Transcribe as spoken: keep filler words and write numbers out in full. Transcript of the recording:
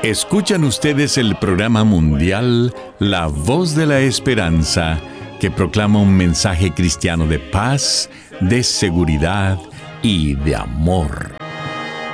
Escuchan ustedes el programa mundial La Voz de la Esperanza, que proclama un mensaje cristiano de paz, de seguridad y de amor.